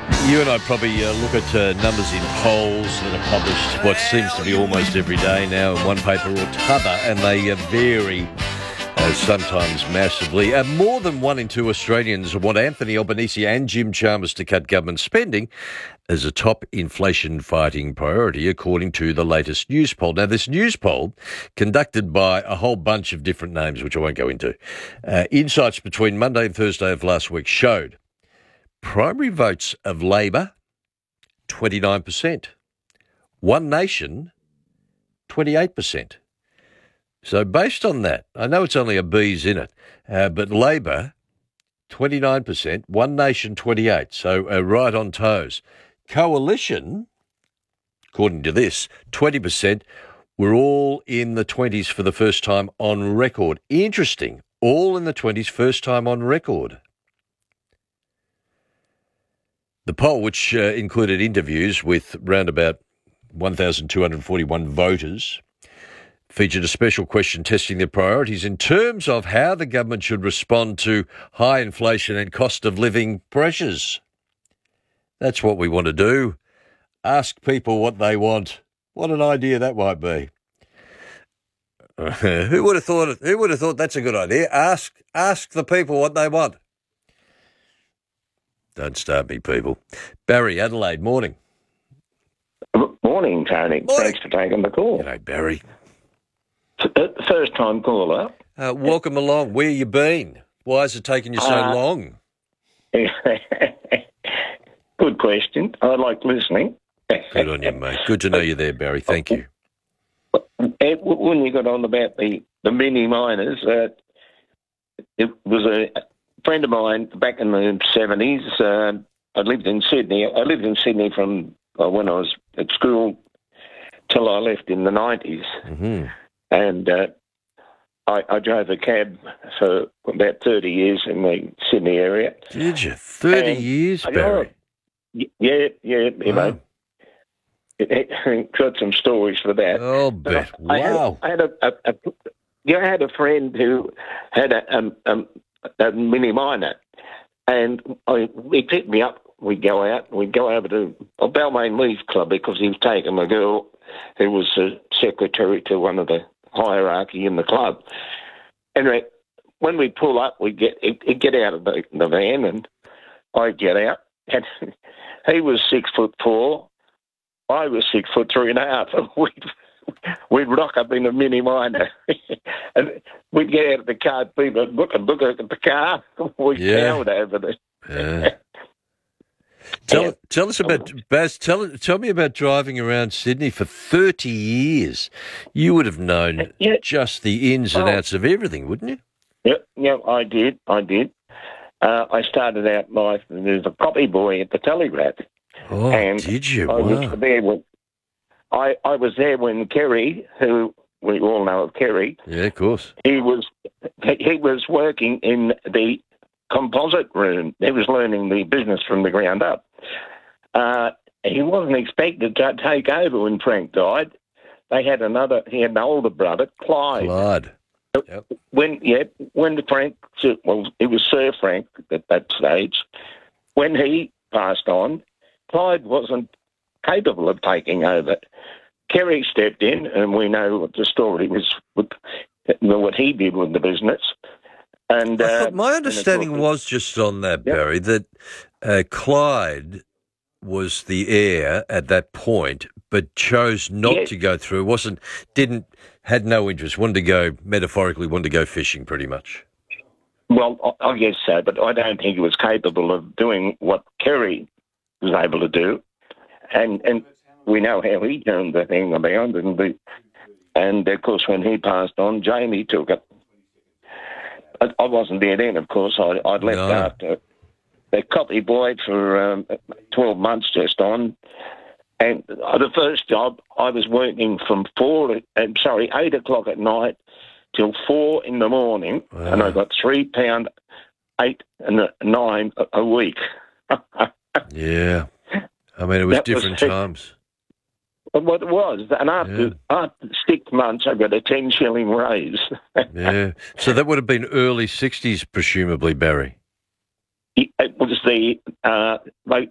You and I probably look at numbers in polls that are published what seems to be almost every day now in one paper or t'other, and they vary sometimes massively. More than 1 in 2 Australians want Anthony Albanese and Jim Chalmers to cut government spending as a top inflation-fighting priority, according to the latest news poll. Now, this news poll, conducted by a whole bunch of different names, which I won't go into, insights between Monday and Thursday of last week showed primary votes of Labor, 29%. One Nation, 28%. So based on that, I know it's only a B's in it, but Labor, 29%, One Nation, 28%. So right on toes. Coalition, according to this, 20%. We're all in the 20s for the first time on record. Interesting. All in the 20s, first time on record. The poll, which included interviews with round about 1,241 voters, featured a special question testing their priorities in terms of how the government should respond to high inflation and cost of living pressures. That's what we want to do. Ask people what they want. What an idea that might be. Who would have thought that's a good idea? Ask the people what they want. Don't start me, people. Barry, Adelaide, morning. Morning, Tony. Thanks for taking the call. G'day, Barry. First time caller. Welcome along. Where you been? Why has it taken you so long? Good question. I like listening. Good on you, mate. Good to know you're there, Barry. Thank you. When you got on about the mini miners, it was a friend of mine back in the 70s. I lived in Sydney. I lived in Sydney from when I was at school till I left in the 90s. Mm-hmm. And I drove a cab for about 30 years in the Sydney area. Did you? 30 years, Barry? Yeah, you know. Got some stories for that. Oh, bet. Wow. I had a friend who had a mini miner, and he picked me up. We'd go over to a Balmain Leaf Club because he was taking a girl who was a secretary to one of the hierarchy in the club. Anyway, when we pull up, he'd get out of the van, and I'd get out. And he was 6'4", I was 6'3.5", and we'd rock up in a mini miner, and we'd get out of the car, people look at the car, we powered over there. Yeah. Tell us about Baz. Tell me about driving around Sydney for 30 years. You would have known just the ins and outs of everything, wouldn't you? Yeah, I did. I started out life as a copy boy at the Telegraph. Oh, and did you? I was there when Kerry, who we all know of Kerry. Yeah, of course. He was working in the composite room. He was learning the business from the ground up. He wasn't expected to take over when Frank died. He had an older brother, Clyde. Yep. When Frank, well, it was Sir Frank at that stage. When he passed on, Clyde wasn't capable of taking over. Kerry stepped in, and we know what the story was, what he did with the business. And my understanding was just on that, Barry, that Clyde was the heir at that point, but chose not to go through. Had no interest. Wanted to go fishing, pretty much. Well, I guess so, but I don't think he was capable of doing what Kerry was able to do, and we know how he turned the thing around, and of course when he passed on, Jamie took it. I wasn't there then, of course. I'd left after the copy boy for 12 months just on, and the first job I was working from 8 o'clock at night till 4 in the morning, and I got £3, 8 and 9 a week. Yeah, I mean it was different times. What it was, and after 6 months, I got a 10-shilling raise. Yeah, so that would have been early 60s, presumably, Barry. It was the late